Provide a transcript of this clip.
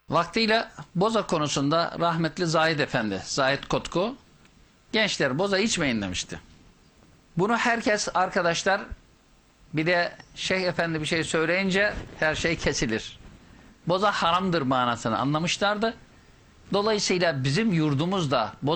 Vaktiyle boza konusunda rahmetli Zahid Efendi, Zahid Kotku, gençler boza içmeyin demişti. Bunu herkes, arkadaşlar, bir de Şeyh Efendi bir şey söyleyince her şey kesilir. Boza haramdır manasını anlamışlardı. Dolayısıyla bizim yurdumuzda boza